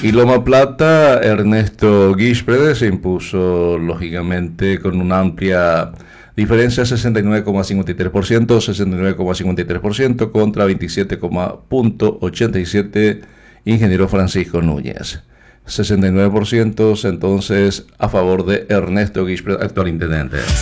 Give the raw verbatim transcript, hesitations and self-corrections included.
Y Loma Plata, Ernesto Guispre se impuso lógicamente con una amplia diferencia, sesenta y nueve coma cincuenta y tres por ciento, sesenta y nueve coma cincuenta y tres por ciento contra veintisiete coma ochenta y siete por ciento ingeniero Francisco Núñez. sesenta y nueve por ciento entonces a favor de Ernesto Guispre, actual intendente.